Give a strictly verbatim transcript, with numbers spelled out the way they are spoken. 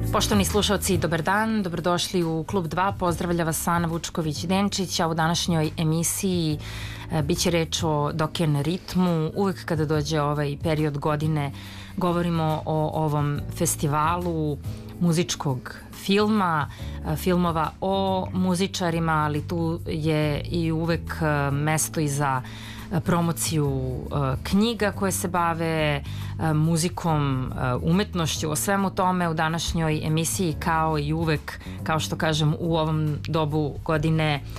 Poštovani slušalci, dobar dan, dobrodošli u Klub dva, pozdravlja vas Ana Vučković-Denčić, a u današnjoj emisiji e, bit će reč o Dokken ritmu. Uvek kada dođe ovaj period godine govorimo o ovom festivalu muzičkog filma, e, filmova o muzičarima, ali tu je i uvek e, mesto i za promociju uh, knjiga koje se bave uh, muzikom, uh, umetnošću, o svemu tome u današnjoj emisiji kao i uvek, kao što kažem, u ovom dobu godine